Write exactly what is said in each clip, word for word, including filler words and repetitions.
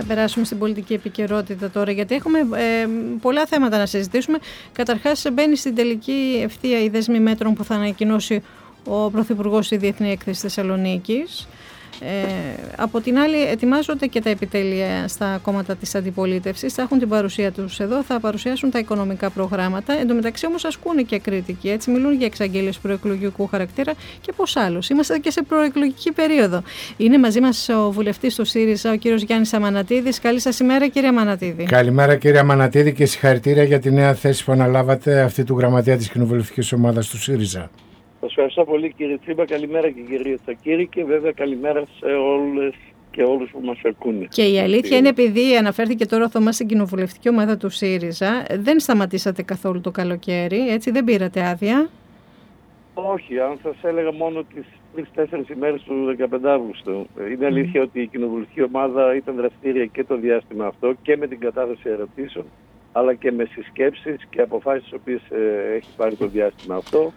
θα περάσουμε στην πολιτική επικαιρότητα τώρα, γιατί έχουμε ε, πολλά θέματα να συζητήσουμε. Καταρχάς, μπαίνει στην τελική ευθεία η δέσμη μέτρων που θα ανακοινώσει ο Πρωθυπουργός στη Διεθνή Έκθεση Θεσσαλονίκης. Ε, από την άλλη, ετοιμάζονται και τα επιτέλεια στα κόμματα της αντιπολίτευσης. Θα έχουν την παρουσία τους εδώ, θα παρουσιάσουν τα οικονομικά προγράμματα. Εν τω μεταξύ, όμως, ασκούν και κριτική. Έτσι, μιλούν για εξαγγέλιες προεκλογικού χαρακτήρα και πώς άλλους. Είμαστε και σε προεκλογική περίοδο. Είναι μαζί μας ο βουλευτής του ΣΥΡΙΖΑ, ο κύριος Γιάννης Αμανατίδης. Καλή σας ημέρα, κύριε Αμανατίδη. Καλημέρα, κύριε Αμανατίδη, και συγχαρητήρια για τη νέα θέση που αναλάβατε, αυτή του γραμματέα της κοινοβουλευτικής ομάδας του ΣΥΡΙΖΑ. Σας ευχαριστώ πολύ, κύριε Τσίμπα. Καλημέρα και κύριε Τσακύρη, και βέβαια καλημέρα σε όλες και όλους που μας ακούνε. Και η αλήθεια είναι, επειδή αναφέρθηκε τώρα ο Θωμάς στην κοινοβουλευτική ομάδα του ΣΥΡΙΖΑ, δεν σταματήσατε καθόλου το καλοκαίρι, έτσι, δεν πήρατε άδεια? Όχι, αν σας έλεγα μόνο τις τρεις-τέσσερις ημέρες του δεκαπέντε Αυγούστου. Είναι αλήθεια mm. ότι η κοινοβουλευτική ομάδα ήταν δραστήρια και το διάστημα αυτό και με την κατάθεση ερωτήσεων, αλλά και με συσκέψεις και αποφάσεις τις οποίες ε, έχει πάρει το διάστημα αυτό.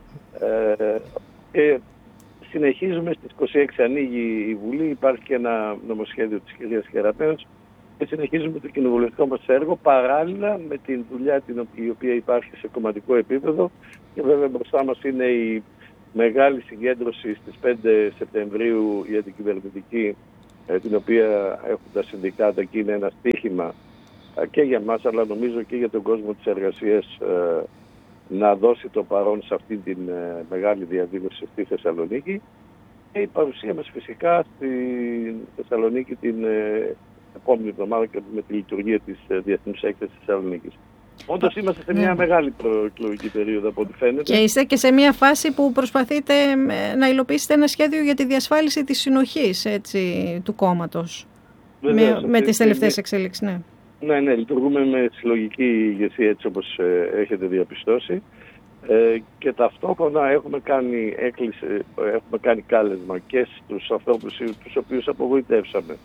Ε, και συνεχίζουμε στις είκοσι έξι, ανοίγει η Βουλή, υπάρχει και ένα νομοσχέδιο της κυρίας Κεραμέως και συνεχίζουμε το κοινοβουλευτικό μας έργο παράλληλα με την δουλειά την, η οποία υπάρχει σε κομματικό επίπεδο, και βέβαια μπροστά μας είναι η μεγάλη συγκέντρωση στις πέντε Σεπτεμβρίου, η αντικυβερνητική, ε, την οποία έχουν τα συνδικάτα, και είναι ένα στοίχημα ε, και για μας, αλλά νομίζω και για τον κόσμο της εργασίας, ε, να δώσει το παρόν σε αυτή την ε, μεγάλη διαδήλωση στη Θεσσαλονίκη, και η παρουσία μας φυσικά στη Θεσσαλονίκη την ε, επόμενη εβδομάδα και με τη λειτουργία της ε, Διεθνούς Έκθεσης Θεσσαλονίκης. Όντως είμαστε σε μια μεγάλη προεκλογική περίοδο από ό,τι φαίνεται. Και είστε και σε μια φάση που προσπαθείτε να υλοποιήσετε ένα σχέδιο για τη διασφάλιση της συνοχής, έτσι, του κόμματος. Βεβαίως, με, με τις τελευταίες εξέλιξεις, ναι. Ναι, ναι, λειτουργούμε με συλλογική ηγεσία, έτσι όπως ε, έχετε διαπιστώσει, ε, και ταυτόχρονα έχουμε κάνει έκκληση, έχουμε κάνει κάλεσμα και στους ανθρώπους τους οποίους απογοητεύσαμε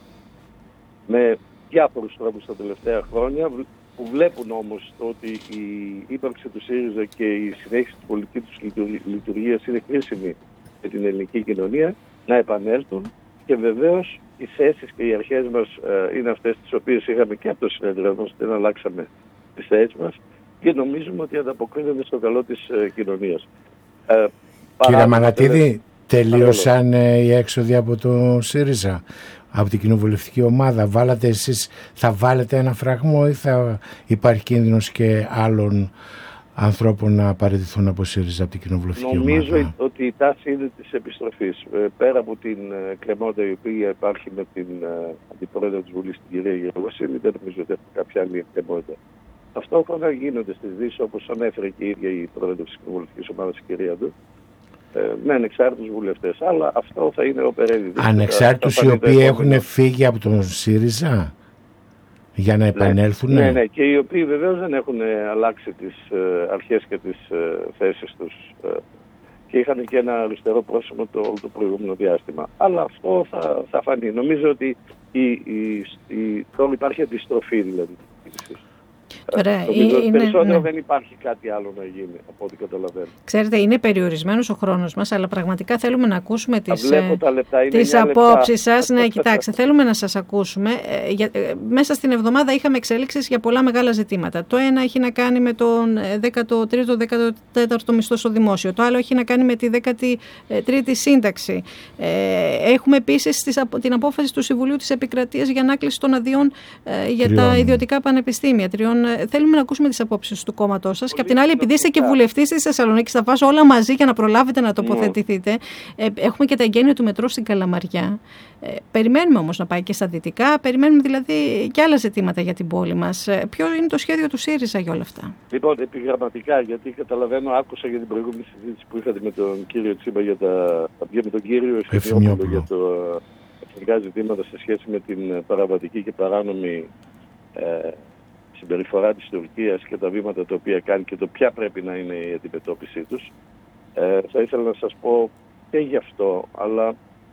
με διάφορους τρόπους τα τελευταία χρόνια, που βλέπουν όμως ότι η ύπαρξη του ΣΥΡΙΖΑ και η συνέχιση της πολιτικής τους λειτουργίας είναι χρήσιμη για την ελληνική κοινωνία, να επανέλθουν. Και βεβαίως οι θέσεις και οι αρχές μας ε, είναι αυτές τις οποίες είχαμε και από το συνέδριο μας, δεν αλλάξαμε τις θέσεις μας, και νομίζουμε ότι ανταποκρίνονται στο καλό της ε, κοινωνίας. Ε, Κύριε Αμανατίδη, τελείωσαν ε, οι έξοδοι από το ΣΥΡΙΖΑ, από την κοινοβουλευτική ομάδα? Βάλατε εσείς, θα βάλετε ένα φραγμό ή θα υπάρχει κίνδυνος και άλλων ανθρώπων να παραιτηθούν από ΣΥΡΙΖΑ, από την κοινοβουλευτική Νομίζω ομάδα? Νομίζω ότι η τάση είναι της επιστροφής. Πέρα από την κρεμότητα η οποία υπάρχει με την αντιπρόεδρο της Βουλής, την κυρία Γεροβασίλη, δεν νομίζω ότι έχει κάποια άλλη κρεμότητα. Ταυτόχρονα γίνονται στις Δύσεις, όπως ανέφερε και η ίδια η πρόεδρος της κοινοβουλευτικής ομάδας, η κυρία Ντου, με ανεξάρτητους βουλευτές. Αλλά αυτό θα είναι ο περέδι. Ανεξάρτητους οι οποίοι έχουν φύγει από τον ΣΥΡΙΖΑ για να επανέλθουν. Ναι, ναι, ναι, και οι οποίοι βεβαίως δεν έχουν αλλάξει τις ε, αρχές και τις ε, θέσεις τους, ε, και είχαν και ένα αριστερό πρόσωπο το, το προηγούμενο διάστημα. Αλλά αυτό θα, θα φανεί. Νομίζω ότι η, η, η, τώρα υπάρχει αντιστροφή, δηλαδή. Τώρα, νομίζω είναι, περισσότερο ναι. δεν υπάρχει κάτι άλλο να γίνει, από ό,τι καταλαβαίνω. Ξέρετε, είναι περιορισμένος ο χρόνος μας, αλλά πραγματικά θέλουμε να ακούσουμε τις, λεπτά, τις απόψεις σας. Ναι, κοιτάξτε, θέλουμε να σας ακούσουμε. Ε, για, ε, μέσα στην εβδομάδα είχαμε εξέλιξεις για πολλά μεγάλα ζητήματα. Το ένα έχει να κάνει με τον δέκατο τρίτο δέκατο τέταρτο μισθό στο δημόσιο. Το άλλο έχει να κάνει με τη δέκατη τρίτη σύνταξη. Ε, έχουμε επίσης την απόφαση του Συμβουλίου της Επικρατείας για ανάκληση των αδειών ε, για τριών. τα ιδιωτικά πανεπιστήμια. Τριών, θέλουμε να ακούσουμε τις απόψεις του κόμματός σας. Και απ' την άλλη, επειδή είστε και βουλευτής της Θεσσαλονίκης, θα βάζω όλα μαζί για να προλάβετε να τοποθετηθείτε. Ε, έχουμε και τα εγγένεια του μετρό στην Καλαμαριά. Ε, περιμένουμε όμως να πάει και στα δυτικά. Περιμένουμε δηλαδή και άλλα ζητήματα για την πόλη μας. Ε, ποιο είναι το σχέδιο του ΣΥΡΙΖΑ για όλα αυτά? Λοιπόν, επιγραμματικά, γιατί καταλαβαίνω, άκουσα για την προηγούμενη συζήτηση που είχατε με τον κύριο Τσίμπα για τα. με τον κύριο Εφημιόπουλο για το εθνικά ζητήματα σε σχέση με την παραβατική και παράνομη ε, συμπεριφορά της Τουρκίας και τα βήματα τα οποία κάνει και το ποια πρέπει να είναι η αντιμετώπιση τους. Ε, θα ήθελα να σας πω και γι' αυτό, αλλά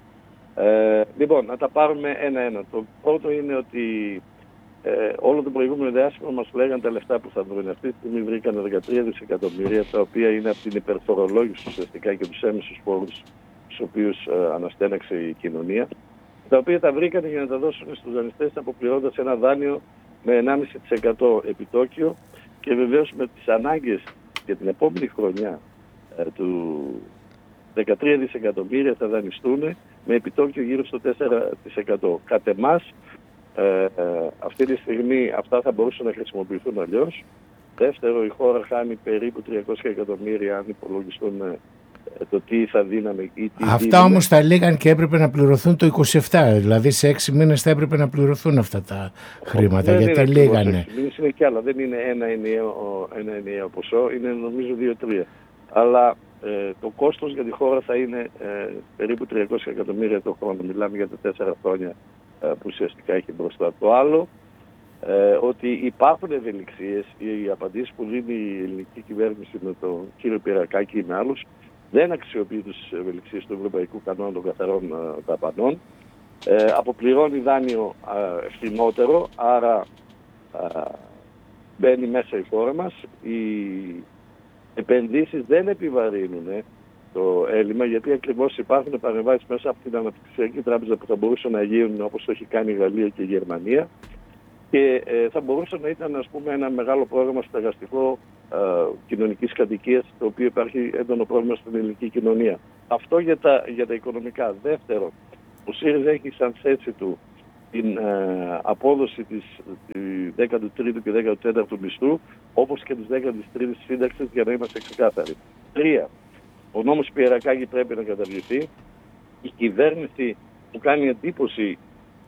ε, λοιπόν, να τα πάρουμε ένα-ένα. Το πρώτο είναι ότι ε, όλο το προηγούμενο διάστημα μας λέγανε τα λεφτά που θα βρουν. Αυτή τη στιγμή βρήκαν δεκατρία δισεκατομμύρια, τα οποία είναι από την υπερφορολόγηση ουσιαστικά και τους έμεσους πόρους στους οποίους ε, αναστέναξε η κοινωνία. τα οποία τα βρήκαν για να τα δώσουν στους δανειστές αποπληρώνοντας ένα δάνειο με ενάμιση τοις εκατό επιτόκιο και βεβαίως με τις ανάγκες για την επόμενη χρονιά ε, του δεκατρία δισεκατομμύρια θα δανειστούν με επιτόκιο γύρω στο τέσσερα τοις εκατό. Κατ' εμάς, ε, ε, αυτή τη στιγμή αυτά θα μπορούσαν να χρησιμοποιηθούν αλλιώς. Δεύτερο, η χώρα χάνει περίπου τριακόσια εκατομμύρια αν υπολογιστούν ε, το τι θα δίναμε ή τι αυτά δίνουμε. Όμως τα λέγαν και έπρεπε να πληρωθούν το είκοσι επτά, δηλαδή σε έξι μήνες θα έπρεπε να πληρωθούν αυτά τα χρήματα. Δεν γιατί είναι λέγανε. έξι μήνες, είναι κι άλλα, δεν είναι ένα ενιαίο, ένα ενιαίο ποσό, είναι νομίζω δύο τρία. Αλλά ε, το κόστος για τη χώρα θα είναι ε, περίπου τριακόσια εκατομμύρια το χρόνο. Μιλάμε για τα τέσσερα χρόνια ε, που ουσιαστικά έχει μπροστά. Το άλλο, ε, ότι υπάρχουν ευελιξίες, οι απαντήσεις που δίνει η ελληνική κυβέρνηση με τον κύριο Πυρακάκη ή με άλλους, δεν αξιοποιεί τις ευελιξίες του Ευρωπαϊκού Κανόνα των Καθαρών Δαπανών. Ε, αποπληρώνει δάνειο ε, φθηνότερο, άρα ε, μπαίνει μέσα η χώρα μας. Οι επενδύσεις δεν επιβαρύνουν ε, το έλλειμμα, γιατί ακριβώς υπάρχουν παρεμβάσεις μέσα από την Αναπτυξιακή Τράπεζα που θα μπορούσαν να γίνουν όπως το έχει κάνει η Γαλλία και η Γερμανία και ε, θα μπορούσε να ήταν, ας πούμε, ένα μεγάλο πρόγραμμα στεγαστικό ε, κοινωνικής κατοικίας, το οποίο υπάρχει έντονο πρόβλημα στην ελληνική κοινωνία. Αυτό για τα, για τα οικονομικά. Δεύτερο, ο ΣΥΡΙΖΑ έχει σαν θέση του την ε, απόδοση της δέκατου τρίτου και δέκατου τέταρτου μισθού, όπως και της δέκατης τρίτης σύνταξης, για να είμαστε ξεκάθαροι. Τρία, ο νόμος Πυρακάκη πρέπει να καταργηθεί. Η κυβέρνηση μου κάνει εντύπωση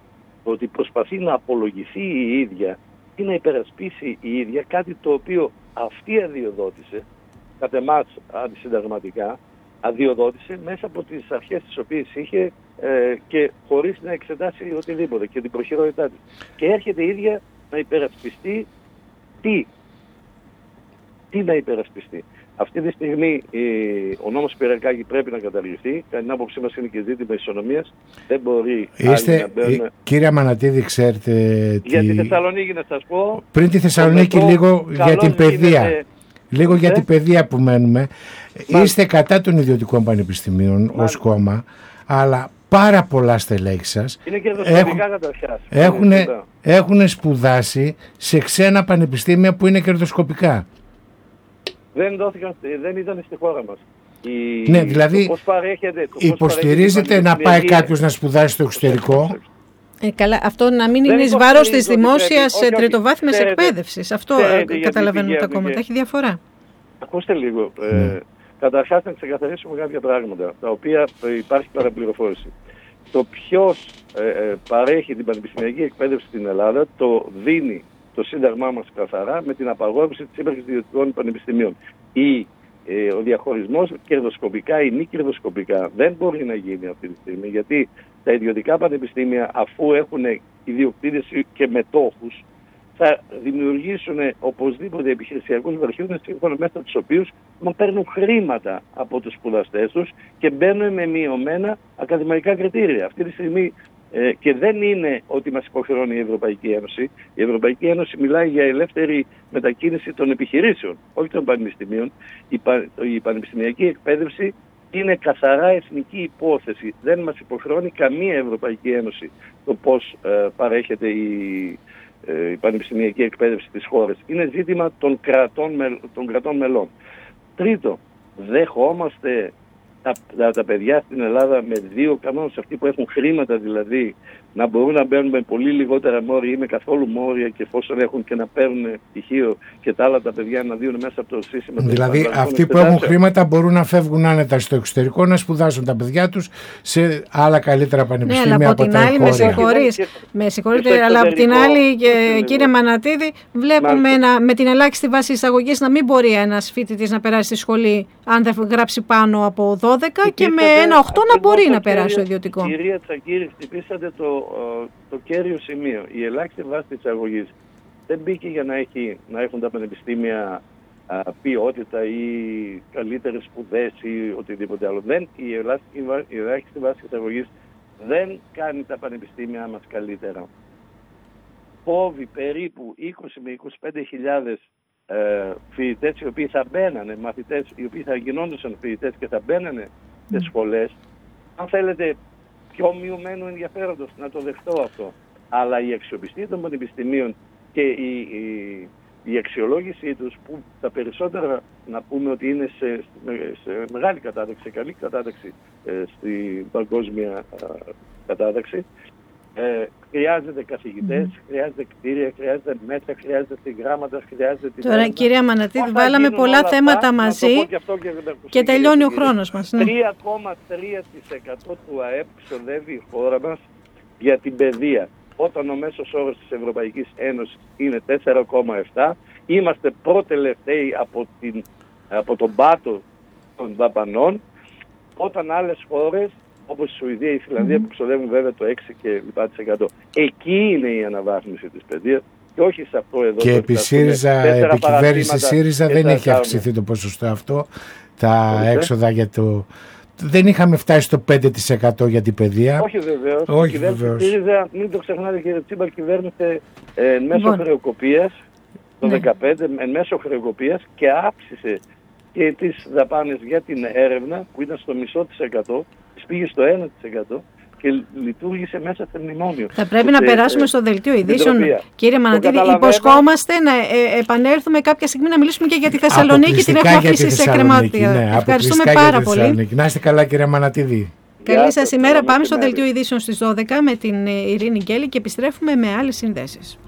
ότι προσπαθεί να απολογηθεί η ίδια ή να υπερασπίσει η ίδια κάτι το οποίο αυτή αδειοδότησε, κατ' εμάς αντισυνταγματικά, αδειοδότησε μέσα από τις αρχές τις οποίες είχε ε, και χωρίς να εξετάσει οτιδήποτε και την προχειρότητά της. Και έρχεται η ίδια να υπερασπιστεί τι. Τι να υπερασπιστεί. Αυτή τη στιγμή ε, ο νόμος Πυρακάκη πρέπει να καταργηθεί. Κατά την άποψή μας είναι και ζήτημα ισονομίας. Δεν μπορεί Είστε, να μπαίνουν... Κύριε Αμανατίδη, ξέρετε... Για τι... τη Θεσσαλονίκη να σας πω... Πριν τη Θεσσαλονίκη λίγο για την παιδεία. Γίνεται... Λίγο για την παιδεία που μένουμε. Μάλιστα. Είστε κατά των ιδιωτικών πανεπιστημίων Μάλιστα. ως κόμμα, αλλά πάρα πολλά στελέχη σας είναι κερδοσκοπικά καταρχάς. Έχουν, έχουν σπουδάσει σε ξένα πανεπιστήμια που είναι κερδοσκοπικά. Δεν, δόθηκαν, δεν ήταν στη χώρα μας. Η, ναι, δηλαδή το πώς παρέχεται, το υποστηρίζετε πώς να πάει κάποιος να σπουδάσει στο εξωτερικό. Ε, καλά, αυτό να μην είναι εις βάρος της δημόσιας τριτοβάθμιας εκπαίδευσης. Αυτό ξέρετε, καταλαβαίνουν τα κόμματα. Έχει διαφορά. Ακούστε λίγο. Ε, ναι. Καταρχάς να ξεκαθαρίσουμε κάποια πράγματα, τα οποία υπάρχει παραπληροφόρηση. Το ποιος ε, ε, παρέχει την πανεπιστημιακή εκπαίδευση στην Ελλάδα το δίνει το Σύνταγμά μας καθαρά με την απαγόρευση της ύπαρξης ιδιωτικών πανεπιστημίων. Ή ε, ο διαχωρισμός κερδοσκοπικά ή μη κερδοσκοπικά δεν μπορεί να γίνει αυτή τη στιγμή, γιατί τα ιδιωτικά πανεπιστήμια, αφού έχουν ιδιοκτήτες και μετόχους, θα δημιουργήσουν οπωσδήποτε επιχειρησιακούς βραχίονες σύμφωνα μέσα τους οποίους μα παίρνουν χρήματα από τους σπουδαστές τους και μπαίνουν με μειωμένα ακαδημαϊκά κριτήρια. Αυτή τη στιγμή ε, και δεν είναι ότι μας υποχρεώνει η Ευρωπαϊκή Ένωση. Η Ευρωπαϊκή Ένωση μιλάει για ελεύθερη μετακίνηση των επιχειρήσεων, όχι των πανεπιστημίων. Η, πα, η πανεπιστημιακή εκπαίδευση είναι καθαρά εθνική υπόθεση. Δεν μας υποχρεώνει καμία Ευρωπαϊκή Ένωση το πώς ε, παρέχεται η, ε, η πανεπιστημιακή εκπαίδευση της χώρας. Είναι ζήτημα των κρατών, των κρατών μελών. Τρίτο, δεχόμαστε τα, τα, τα παιδιά στην Ελλάδα με δύο κανόνες, αυτοί που έχουν χρήματα δηλαδή, να μπορούν να μπαίνουν με πολύ λιγότερα μόρια ή με καθόλου μόρια, και εφόσον έχουν και να παίρνουν πτυχίο και τα άλλα τα παιδιά να δίνουν μέσα από το σύστημα. Δηλαδή αυτοί που έχουν χρήματα μπορούν να φεύγουν άνετα στο εξωτερικό, να σπουδάσουν τα παιδιά τους σε άλλα καλύτερα πανεπιστήμια. Ναι, αλλά από, από την άλλη, με συγχωρείτε, με συγχωρείτε, αλλά από την άλλη, και, κύριε Μανατίδη, βλέπουμε ένα, με την ελάχιστη βάση εισαγωγής να μην μπορεί ένας φοιτητής να περάσει στη σχολή αν δεν γράψει πάνω από δώδεκα και, και με ένα οκτώ να μπορεί να περάσει στο ιδιωτικό. Κυρία Τσακίρη, χτυπήσατε το το κέριο σημείο. Η ελάχιστη βάση της εισαγωγής δεν μπήκε για να, έχει, να έχουν τα πανεπιστήμια α, ποιότητα ή καλύτερες σπουδές ή οτιδήποτε άλλο. Δεν, η, ελάχιστη, η ελάχιστη βάση της εισαγωγής δεν κάνει τα πανεπιστήμια μας καλύτερα. Φόβει περίπου είκοσι με είκοσι πέντε χιλιάδες ε, φοιτητές οι οποίοι θα μπαίνανε, μαθητές οι οποίοι θα γινόντουσαν φοιτητές και θα μπαίνανε σε σχολές. Αν θέλετε, πιο μειωμένου ενδιαφέροντος, να το δεχτώ αυτό. Αλλά η αξιοπιστία των πανεπιστημίων και η, η, η αξιολόγησή τους, που τα περισσότερα να πούμε ότι είναι σε, σε μεγάλη κατάταξη, σε καλή κατάταξη ε, στην παγκόσμια ε, κατάταξη, Ε, χρειάζεται καθηγητές, mm. χρειάζεται κτίρια, χρειάζεται μέτρα, χρειάζεται γράμματα, χρειάζεται... Τώρα, έρευνα. Κυρία Μανατίδη, βάλαμε πολλά θέματα αυτά, μαζί και, και, και τελειώνει ο χρόνος μας. Ναι. τρία κόμμα τρία τοις εκατό του ΑΕΠ ξοδεύει η χώρα μας για την παιδεία. Όταν ο μέσος όρος της Ευρωπαϊκής Ένωσης είναι τέσσερα κόμμα επτά, είμαστε προτελευταίοι από, την, από τον πάτο των δαπανών, όταν άλλες χώρες, όπως η Σουηδία, η Φιλανδία, mm. που ξοδεύουν βέβαια το έξι και λοιπά τοις εκατό. Εκεί είναι η αναβάθμιση της παιδείας και όχι σε αυτό εδώ. Και επί ΣΥΡΙΖΑ, επί κυβέρνηση ΣΥΡΙΖΑ δεν έχει αυξηθεί το ποσοστό αυτό, τα Έχετε. έξοδα για το... Δεν είχαμε φτάσει στο πέντε τοις εκατό για την παιδεία. Όχι βεβαίως. Όχι η κυβέρνηση ΣΥΡΙΖΑ, μην το ξεχνάτε κύριε Τσίμπα, κυβέρνησε ε, εν μέσω λοιπόν. χρεοκοπίας το ναι. δύο χιλιάδες δεκαπέντε, εν μέσω χρεοκοπίας και αύξησε και τις δαπάνες για την έρευνα που ήταν στο μισό της εκατό, πήγε στο ένα τοις εκατό και λειτουργήσε μέσα στο μνημόνιο. Θα πρέπει να περάσουμε στο δελτίο ειδήσεων. Κύριε Μανατίδη, υποσχόμαστε να ε, επανέλθουμε κάποια στιγμή να μιλήσουμε και για τη Θεσσαλονίκη, την έχουμε αφήσει σε κρεμάτια. Ναι, ευχαριστούμε πάρα πολύ. Να είστε καλά, κύριε Μανατίδη. Καλή σας ημέρα. Πάμε στο δελτίο ειδήσεων στις δώδεκα με την Ειρήνη Γκέλη και επιστρέφουμε με άλλες συνδέσεις.